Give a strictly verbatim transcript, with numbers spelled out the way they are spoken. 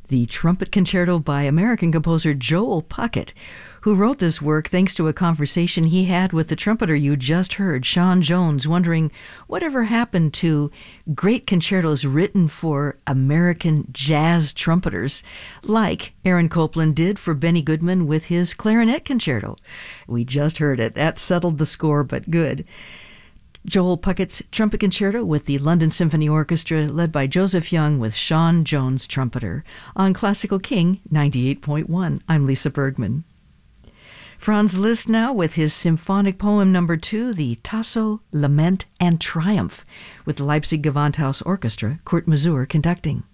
the Trumpet Concerto by American composer Joel Puckett, who wrote this work thanks to a conversation he had with the trumpeter you just heard, Sean Jones, wondering whatever happened to great concertos written for American jazz trumpeters, like Aaron Copland did for Benny Goodman with his Clarinet Concerto. We just heard it. That settled the score, but good. Joel Puckett's Trumpet Concerto with the London Symphony Orchestra, led by Joseph Young with Sean Jones, trumpeter, on Classical King ninety-eight point one. I'm Lisa Bergman. Franz Liszt now with his symphonic poem number two, the Tasso, Lament, and Triumph, with the Leipzig Gewandhaus Orchestra, Kurt Masur conducting.